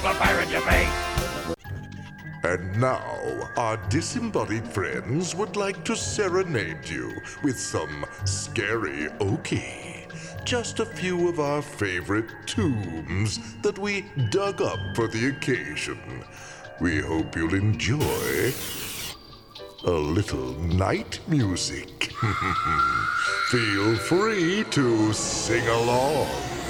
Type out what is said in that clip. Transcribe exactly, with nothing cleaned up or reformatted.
The pirate you pay. And now, our disembodied friends would like to serenade you with some scary okie. Just a few of our favorite tombs that we dug up for the occasion. We hope you'll enjoy a little night music. Feel free to sing along.